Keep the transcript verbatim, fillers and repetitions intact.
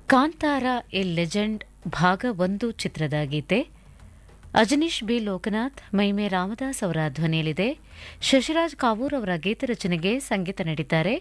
Kantara A legend ಭಾಗ ಒಂದು ಚಿತ್ರದ ಗೀತೆ. ಅಜನೀಶ್ ಬಿ ಲೋಕನಾಥ್, ಮೈಮೆ ರಾಮದಾಸ್ ಅವರ ಧ್ವನಿಯಲ್ಲಿದೆ. ಶಶಿರಾಜ್ ಕಾವೂರ್ ಅವರ ಗೀತ ರಚನೆಗೆ ಸಂಗೀತ ನೀಡಿದ್ದಾರೆ.